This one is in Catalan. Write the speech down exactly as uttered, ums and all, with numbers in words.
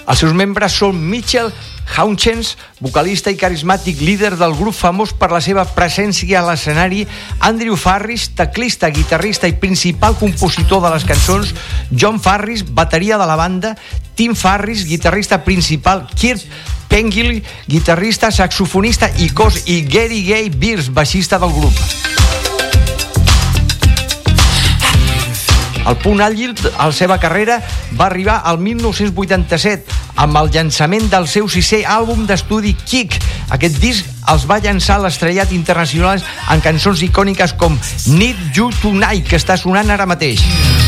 Els seus membres són Mitchell Hutchence, vocalista i carismàtic líder del grup famós per la seva presència a l'escenari, Andrew Farris, teclista, guitarrista i principal compositor de les cançons, John Farris, bateria de la banda, Tim Farris, guitarrista principal, Kirk Pengilly, guitarrista, saxofonista i cos, i Gary Gay Beers, baixista del grup. El punt àlgid a la seva carrera va arribar al mil nou-cents vuitanta-set amb el llançament del seu sisè àlbum d'estudi Kick. Aquest disc els va llançar a l'estrellat internacional en cançons icòniques com Need You Tonight, que està sonant ara mateix.